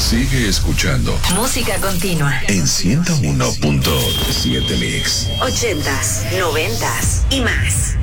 Sigue escuchando Música Continua en 101.7 Mix. 80s, 90s y más.